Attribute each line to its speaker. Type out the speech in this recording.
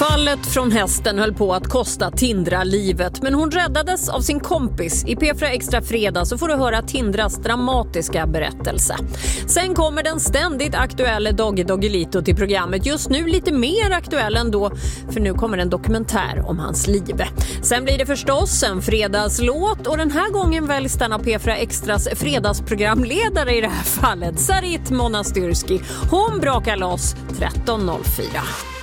Speaker 1: Fallet från hästen höll på att kosta Tindra livet, men hon räddades av sin kompis. I P4 Extra fredag så får du höra Tindras dramatiska berättelse. Sen kommer den ständigt aktuella Doggy Doggelito till programmet. Just nu lite mer aktuell ändå, för nu kommer en dokumentär om hans liv. Sen blir det förstås en fredagslåt, och den här gången väljs den av P4 Extras fredagsprogramledare i det här fallet, Sarit Monastyrski. Hon brakar loss 13.04.